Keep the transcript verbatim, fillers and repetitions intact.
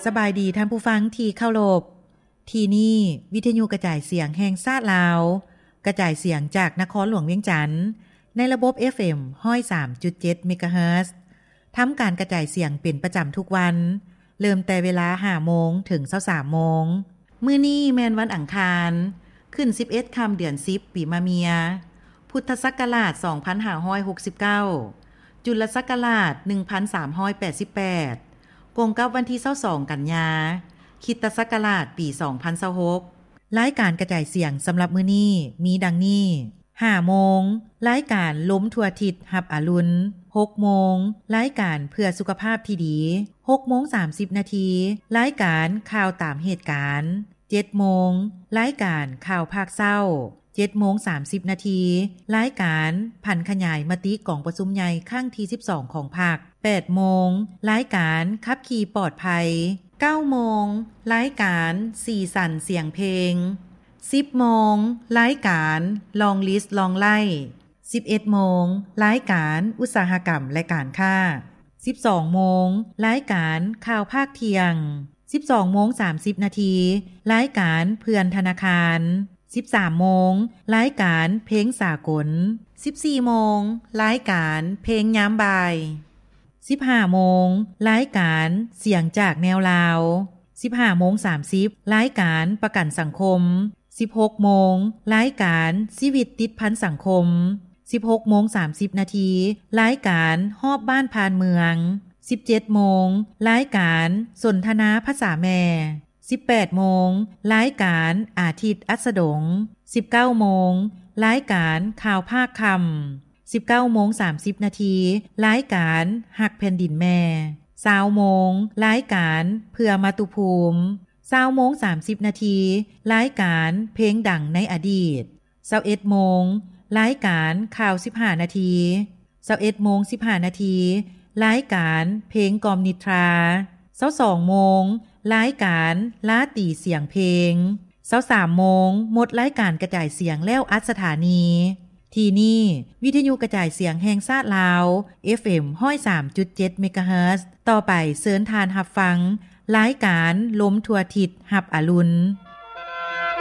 สบายดีท่านผู้ฟังที่เคารพที่นี่วิทยุกระจายเสียงแห่งชาติลาวกระจายเสียงจากนครหลวงเวียงจันทน์ในระบบ เอฟ เอ็ม หนึ่งศูนย์สาม จุด เจ็ด เมกะเฮิรตซ์ทำการกระจายเสียงเป็นประจำทุกวันเริ่มแต่เวลา ห้าโมง ถึง ยี่สิบสามโมงมื้อนี้แม่นวันอังคารขึ้นสิบเอ็ดค่ำเดือนสิบปีมะเมียพุทธศักราชสองพันห้าร้อยหกสิบเก้าจุลศักราชหนึ่งพันสามร้อยแปดสิบแปดกงกับวันที่ยี่สิบสองกันยาคริสตศักราชปีสองพันยี่สิบหกรายการกระจายเสียงสำหรับมื้อนี้มีดังนี้ ห้าโมงรายการล้มทั่วทิศรับอรุณ หกโมงรายการเพื่อสุขภาพที่ดี หกโมงสามสิบนาทีรายการข่าวตามเหตุการณ์ เจ็ดโมงรายการข่าวภาคเศร้า เจ็ดโมงสามสิบนาทีรายการพันขยายมติกองประชุมใหญ่ครั้งที่สิบสองของพรรค แปดโมงรายการขับขี่ปลอดภัย เก้าโมงรายการสีสันเสียงเพลง สิบโมงรายการลองลิสต์ลองไล่ สิบเอ็ดโมงรายการอุตสาหกรรมและการค้า สิบสองโมงรายการข่าวภาคเที่ยง สิบสองโมงสามสิบนาทีรายการเพื่อนธนาคารสิบสามโมงรายการเพลงสากล สิบสี่โมงรายการเพลงยามบ่ายสิบห้าโมงรายการเสียงจากแนวลาว สิบห้าโมงสามสิบรายการประกันสังคม สิบหกโมงรายการชีวิตติดพันสังคม สิบหกโมงสามสิบนาทีรายการฮอบบ้านพานเมือง สิบเจ็ดโมงรายการสนทนาภาษาแม่สิบแปดโมงรายการอาทิตย์อัสดง สิบเก้าโมงรายการข่าวภาคคำ สิบเก้าโมงสามสิบนาทีรายการหักแผ่นดินแม่ยี่สิบโมงรายการเพื่อมาตุภูมิยี่สิบโมงสามสิบนาทีรายการเพลงดังในอดีตยี่สิบเอ็ดโมงรายการข่าวสิบห้านาทียี่สิบเอ็ดโมงสิบห้านาทีรายการเพลงกอมนิทรายี่สิบสองโมงรายการลาตีเสียงเพลงยี่สิบสามโมงหมดรายการกระจายเสียงแล้วอัดสถานีที่นี่วิทยุกระจายเสียงแห่งชาติลาว เอฟ เอ็ม หนึ่งศูนย์สาม จุด เจ็ด เมกะเฮิรตซ์ต่อไปเชิญทานรับฟังรายการล้มทั่วทิศรับอรุณ